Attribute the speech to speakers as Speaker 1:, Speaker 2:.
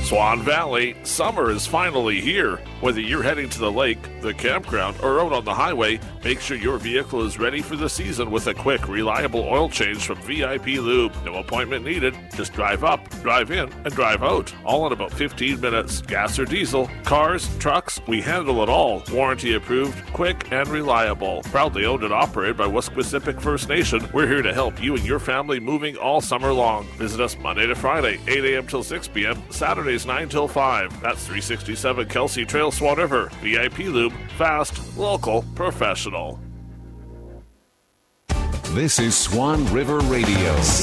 Speaker 1: Swan Valley, summer is finally here. Whether you're heading to the lake, the campground, or out on the highway, make sure your vehicle is ready for the season with a quick, reliable oil change from VIP Lube. No appointment needed. Just drive up, drive in, and drive out. All in about 15 minutes. Gas or diesel, cars, trucks, we handle it all. Warranty approved, quick, and reliable. Proudly owned and operated by Wesquisipic First Nation, we're here to help you and your family moving all summer long. Visit us Monday to Friday, 8 a.m. till 6 p.m., Saturdays 9 till 5. That's 367 Kelsey Trail, Swan River. VIP Lube, fast, local, professional.
Speaker 2: This is Swan River Radio.